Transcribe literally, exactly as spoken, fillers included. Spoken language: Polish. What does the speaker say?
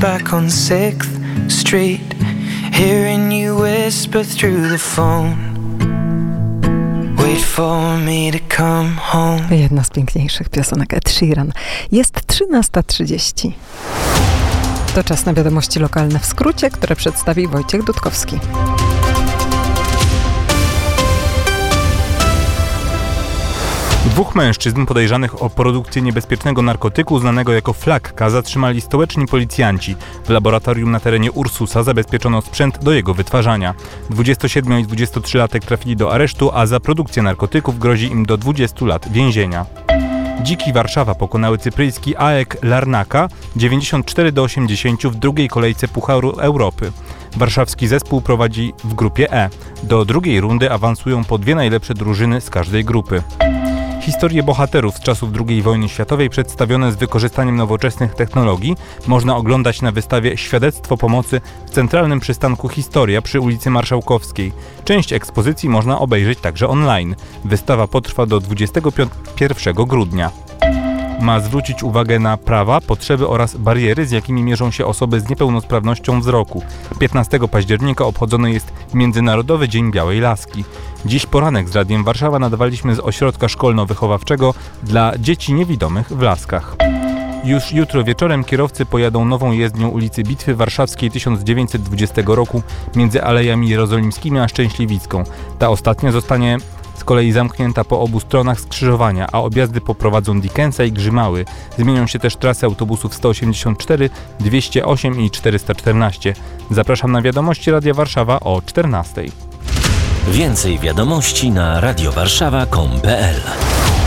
back on sixth Street, hearing you whisper through the phone. Wait for me to come home. Jedna z piękniejszych piosenek Ed Sheeran. Jest trzynasta trzydzieści. To czas na wiadomości lokalne w skrócie, które przedstawi Wojciech Dudkowski. Dwóch mężczyzn podejrzanych o produkcję niebezpiecznego narkotyku znanego jako flakka zatrzymali stołeczni policjanci. W laboratorium na terenie Ursusa zabezpieczono sprzęt do jego wytwarzania. dwudziestosiedmiu- i dwudziestotrzylatek trafili do aresztu, a za produkcję narkotyków grozi im do dwudziestu lat więzienia. Dziki Warszawa pokonały cypryjski A E K Larnaka dziewięćdziesiąt cztery do osiemdziesięciu w drugiej kolejce Pucharu Europy. Warszawski zespół prowadzi w grupie E. Do drugiej rundy awansują po dwie najlepsze drużyny z każdej grupy. Historie bohaterów z czasów drugiej wojny światowej przedstawione z wykorzystaniem nowoczesnych technologii można oglądać na wystawie Świadectwo pomocy w Centralnym Przystanku Historia przy ulicy Marszałkowskiej. Część ekspozycji można obejrzeć także online. Wystawa potrwa do dwudziestego pierwszego grudnia. Ma zwrócić uwagę na prawa, potrzeby oraz bariery, z jakimi mierzą się osoby z niepełnosprawnością wzroku. piętnastego października obchodzony jest Międzynarodowy Dzień Białej Laski. Dziś poranek z Radiem Warszawa nadawaliśmy z ośrodka szkolno-wychowawczego dla dzieci niewidomych w Laskach. Już jutro wieczorem kierowcy pojadą nową jezdnią ulicy Bitwy Warszawskiej tysiąc dziewięćset dwudziestego roku między Alejami Jerozolimskimi a Szczęśliwicką. Ta ostatnia zostanie z kolei zamknięta po obu stronach skrzyżowania, a objazdy poprowadzą Dickensa i Grzymały. Zmienią się też trasy autobusów sto osiemdziesiąt cztery, dwieście osiem i czterysta czternaście. Zapraszam na wiadomości Radia Warszawa o czternastej. Więcej wiadomości na radiowarszawa kropka com kropka pe el.